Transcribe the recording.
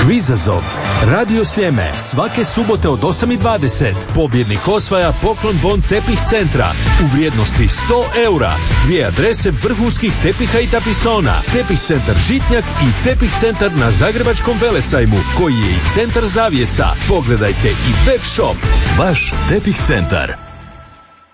izazov. Radio Sljeme svake subote od 8:20. Pobjednik osvaja poklon bon tepih centra u vrijednosti 100 eura. 2 adrese vrhunskih tepiha i tapisona. Tepih centar Žitnjak i tepih centar na Zagrebačkom Velesajmu, koji je i centar zavjesa. Pogledajte i web shop. Vaš tepih centar.